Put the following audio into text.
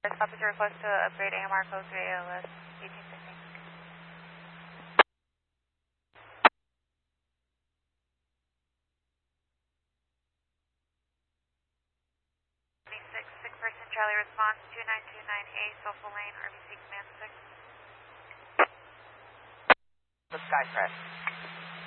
Copy to request to upgrade AMR code to ALS 1815. 6-person Charlie response 2929A, Soulful Lane, RBC Command 6. The Skycrest.